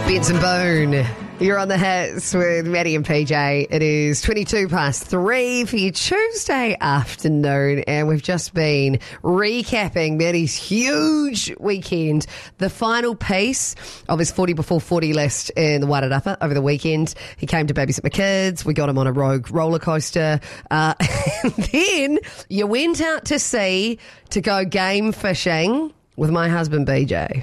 Benson Boone. You're on the hits with Maddie and PJ. It is 3 for your Tuesday afternoon, and we've just been recapping Maddie's huge weekend. The final piece of his 40 before 40 list in the Wairarapa over the weekend. He came to babysit my kids. We got him on a Rogue roller coaster. And then you went out to sea to go game fishing with my husband, BJ.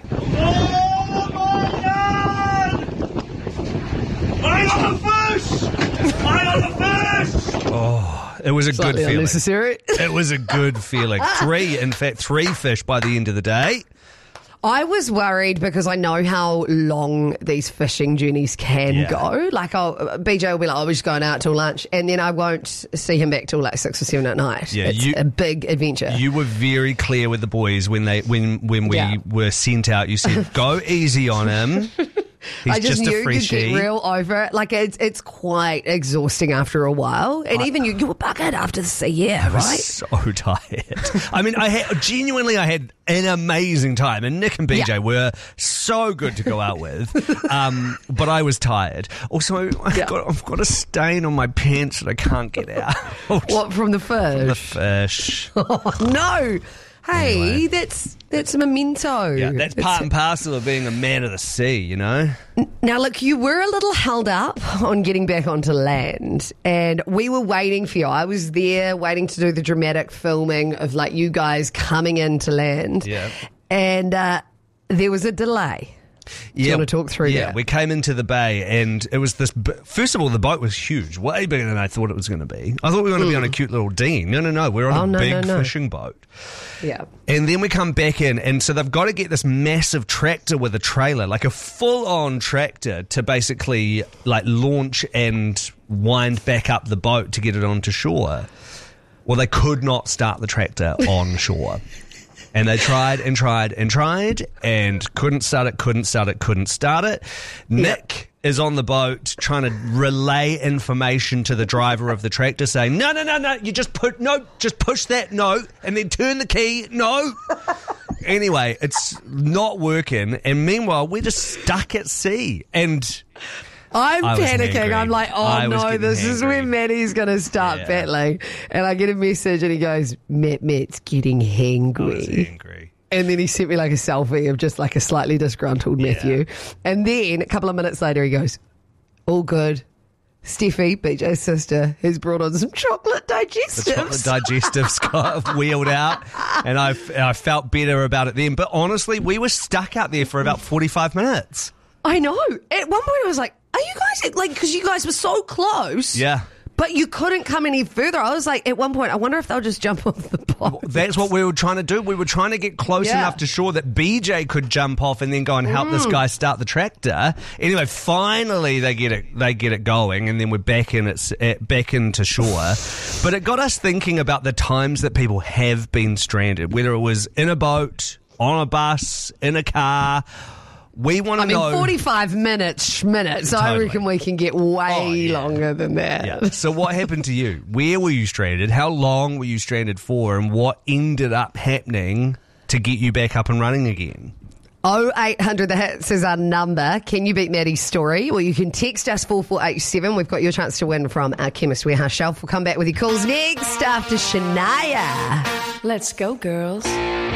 Oh, it was a Slightly good feeling. Unnecessary. It was a good feeling. Three fish by the end of the day. I was worried because I know how long these fishing journeys can go. Like, BJ will be like, we're just going out till lunch, and then I won't see him back till like 6 or 7 at night. Yeah, it's a big adventure. You were very clear with the boys when we were sent out. You said, go easy on him. I just knew you'd get real over it. Like, it's quite exhausting after a while. And even you were buggered after the sea, right? I was so tired. I mean, I had an amazing time. And Nick and BJ were so good to go out with. But I was tired. Also, I've got a stain on my pants that I can't get out. What, from the fish? From the fish. Oh, no. Hey, anyway. that's a memento. Yeah, that's part and parcel of being a man of the sea, you know? Now, look, you were a little held up on getting back onto land, and we were waiting for you. I was there waiting to do the dramatic filming of, like, you guys coming into land. Yeah. And there was a delay. Do you want to talk through that? Yeah, we came into the bay and it was this... First of all, the boat was huge, way bigger than I thought it was going to be. I thought we were going to be on a cute little dinghy. No, we're on a big fishing boat. Yeah. And then we come back in, and so they've got to get this massive tractor with a trailer, like a full-on tractor, to basically like launch and wind back up the boat to get it onto shore. Well, they could not start the tractor on shore. And they tried and couldn't start it. Nick is on the boat trying to relay information to the driver of the tractor saying, no, you just push that, no, and then turn the key, no. Anyway, it's not working. And meanwhile, we're just stuck at sea. And I'm panicking. I'm like, oh no, this is where Maddie's going to start battling. And I get a message and he goes, Matt's getting hangry. I was angry. And then he sent me like a selfie of just like a slightly disgruntled Matthew. And then a couple of minutes later he goes, all good. Steffi, BJ's sister, has brought on some chocolate digestives. The chocolate digestives got wheeled out, and I felt better about it then. But honestly, we were stuck out there for about 45 minutes. I know. At one point I was like, are you guys, like, because you guys were so close. Yeah. But you couldn't come any further. I was like, at one point, I wonder if they'll just jump off the boat. That's what we were trying to do. We were trying to get close enough to shore that BJ could jump off and then go and help this guy start the tractor. Anyway, finally they get it going, and then we're back into shore. But it got us thinking about the times that people have been stranded, whether it was in a boat, on a bus, in a car. We want to know... 45 minutes. Totally. I reckon we can get way longer than that. Yeah. So what happened to you? Where were you stranded? How long were you stranded for? And what ended up happening to get you back up and running again? 0800 The Hits is our number. Can you beat Maddie's story? Well, you can text us 4487. We've got your chance to win from our Chemist Warehouse shelf. We'll come back with your calls next after Shania. Let's go, girls.